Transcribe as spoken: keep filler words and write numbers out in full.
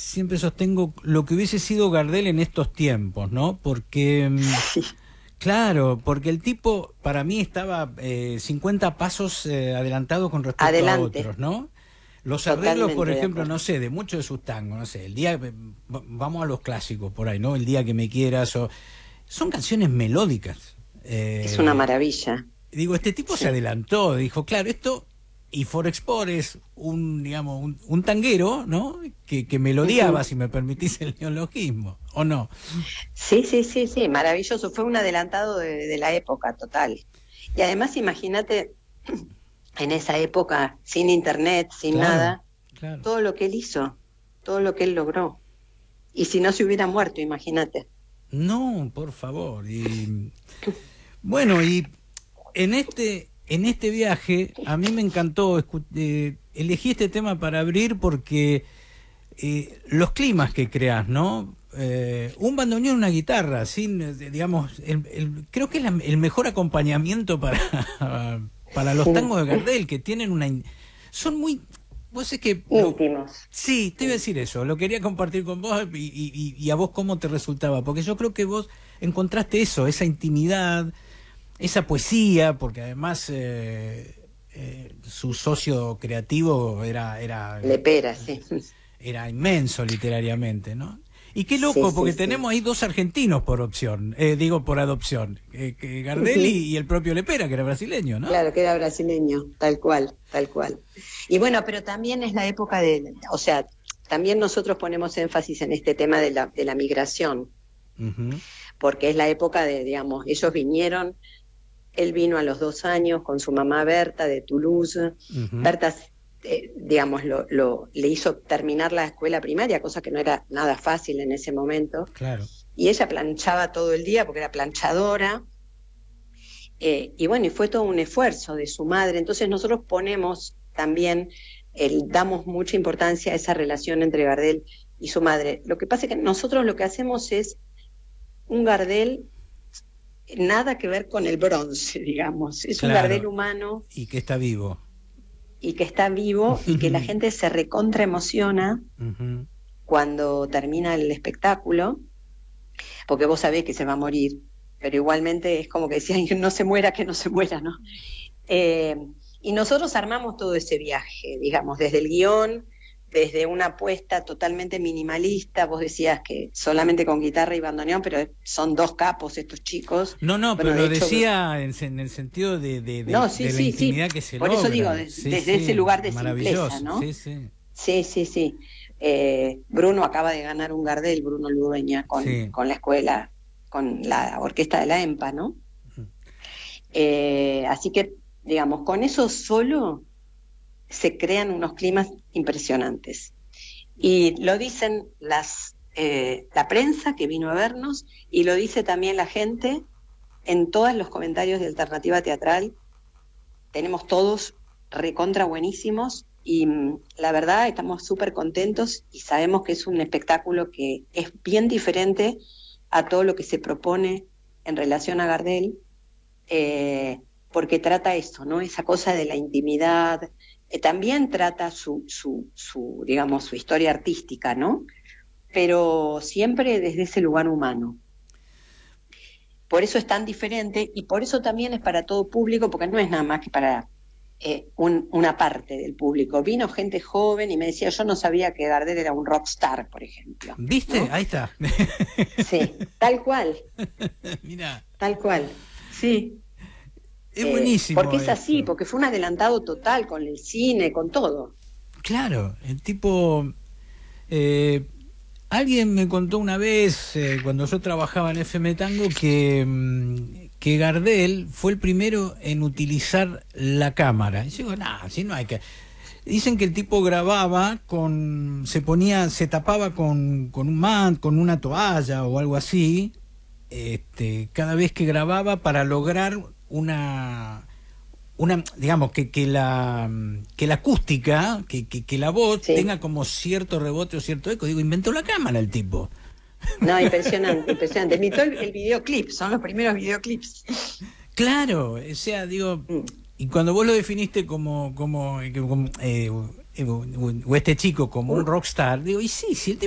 siempre sostengo lo que hubiese sido Gardel en estos tiempos, ¿no? Porque, Sí. claro, porque el tipo para mí estaba eh, cincuenta pasos eh, adelantado con respecto a Adelante, otros, ¿no? Los arreglos, por totalmente de ejemplo, acuerdo. no sé, de muchos de sus tangos, no sé, el día, vamos a los clásicos por ahí, ¿no? El día que me quieras, o son canciones melódicas. Es una Eh, maravilla. digo, este tipo se Sí. adelantó, dijo, claro, esto, y Forexport es un, digamos, un, un tanguero, ¿no? Que, que melodiaba, Ujú. si me permitís el neologismo, ¿o no? Sí, sí, sí, sí, maravilloso. Fue un adelantado de, de la época, total. Y además, imagínate, en esa época, sin internet, sin Claro, nada, claro. todo lo que él hizo, todo lo que él logró. Y si no se hubiera muerto, imagínate. No, por favor. Y bueno, y en este, en este viaje, a mí me encantó, escu- eh, elegí este tema para abrir porque eh, los climas que creas, ¿no? Eh, un bandoneón, una guitarra, sin, eh, digamos, el, el- creo que es la- el mejor acompañamiento para, para los tangos de Gardel, que tienen una... in- son muy... Vos es que lo... Íntimos. Sí, te iba a Sí. decir eso, lo quería compartir con vos y, y, y- y a vos cómo te resultaba, porque yo creo que vos encontraste eso, esa intimidad, esa poesía, porque además eh, eh, su socio creativo era, era Lepera, sí. era inmenso literariamente, ¿no? Y qué Sí, loco, sí, porque sí. tenemos ahí dos argentinos por opción, eh, digo por adopción, eh, que Gardel y, Ujú. y el propio Lepera, que era brasileño, ¿no? Claro, que era brasileño, tal cual, tal cual. Y bueno, pero también es la época de, o sea, también nosotros ponemos énfasis en este tema de la, de la migración, Ujú, porque es la época de, digamos, ellos vinieron, él vino a los dos años con su mamá Berta de Toulouse. ujú, Berta, eh, digamos, lo, lo, le hizo terminar la escuela primaria, cosa que no era nada fácil en ese momento, claro. y ella planchaba todo el día porque era planchadora. Eh, y bueno, y fue todo un esfuerzo de su madre. Entonces nosotros ponemos también, el, damos mucha importancia a esa relación entre Gardel y su madre. Lo que pasa es que nosotros lo que hacemos es un Gardel nada que ver con el bronce, digamos. Es un Gardel Claro, humano y que está vivo. y que está vivo y que la gente se recontra emociona Ujú, cuando termina el espectáculo, porque vos sabés que se va a morir, pero igualmente es como que decían, no se muera, que no se muera, ¿no? Eh, y nosotros armamos todo ese viaje, digamos, desde el guión, desde una apuesta totalmente minimalista. Vos decías que solamente con guitarra y bandoneón, pero son dos capos estos chicos. no, no, pero Bueno, de lo hecho, decía en, en el sentido de, de, de, no, sí, de la sí, sí. intimidad que se Por eso digo, logra. de- Sí, desde ese sí, lugar de simpleza, maravilloso. ¿no? Sí, sí. Sí, sí, sí. Eh, Bruno acaba de ganar un Gardel, Bruno Ludueña, con, Sí. con la escuela, con la orquesta de la EMPA, ¿no? Eh, así que, digamos, con eso solo se crean unos climas impresionantes. Y lo dicen las, eh, la prensa que vino a vernos, y lo dice también la gente en todos los comentarios de Alternativa Teatral. Tenemos todos recontra buenísimos y mm, la verdad estamos súper contentos y sabemos que es un espectáculo que es bien diferente a todo lo que se propone en relación a Gardel, eh, porque trata eso, ¿no? Esa cosa de la intimidad. Eh, también trata su, su, su, digamos, su historia artística, ¿no? Pero siempre desde ese lugar humano. Por eso es tan diferente y por eso también es para todo público, porque no es nada más que para eh, un, una parte del público. Vino gente joven y me decía, yo no sabía que Gardel era un rockstar, por ejemplo, ¿Viste? ¿no? Ahí está. Sí, tal cual, Mira, tal cual, sí. es Eh, porque buenísimo es así, esto. porque fue un adelantado total con el cine, con todo. Claro, el tipo... eh, alguien me contó una vez, eh, cuando yo trabajaba en F M Tango, que, mm, que Gardel fue el primero en utilizar la cámara. Y yo digo, nah, si no hay que... Dicen que el tipo grababa con... se ponía, se tapaba con, con un man, con una toalla o algo así, este, cada vez que grababa para lograr una... una digamos que, que la que la acústica que, que, que la voz Sí. tenga como cierto rebote o cierto eco. Digo, inventó la cámara el tipo. No, impresionante, impresionante. Invitó el, el videoclip, son los primeros videoclips. Claro, o sea, digo, Mm. y cuando vos lo definiste como como, como eh, o este chico como un Un- rockstar, digo, y sí, sí, el